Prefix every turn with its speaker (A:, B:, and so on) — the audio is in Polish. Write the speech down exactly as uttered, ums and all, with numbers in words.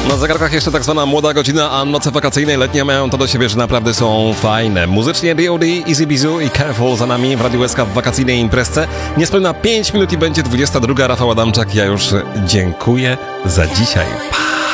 A: Na zegarkach jeszcze tak zwana młoda godzina, a noce wakacyjne letnie mają to do siebie, że naprawdę są fajne. Muzycznie D O D, Easy Bizu i Careful za nami w Radiu S K w wakacyjnej imprezce. Niespełna pięć minut i będzie dwudziesta druga. Rafał Adamczak, ja już dziękuję za dzisiaj. Pa!